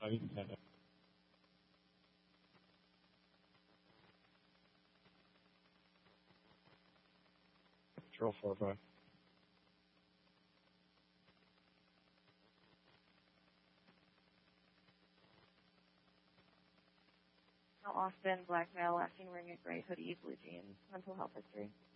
You can send it. Control 4-5. Austin, black male, last seen wearing a gray hoodie, blue jeans, mental health history.